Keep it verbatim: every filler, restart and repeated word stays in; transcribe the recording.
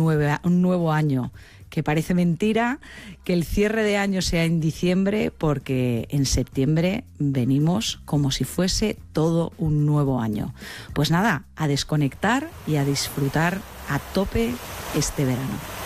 nueve, un nuevo año. Que parece mentira que el cierre de año sea en diciembre, porque en septiembre venimos como si fuese todo un nuevo año. Pues nada, a desconectar y a disfrutar a tope este verano.